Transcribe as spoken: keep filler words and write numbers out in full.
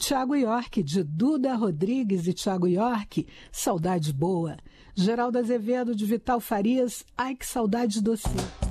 Tiago York, de Duda Rodrigues e Tiago York, Saudade Boa. Geraldo Azevedo, de Vital Farias, Ai que Saudade Doce.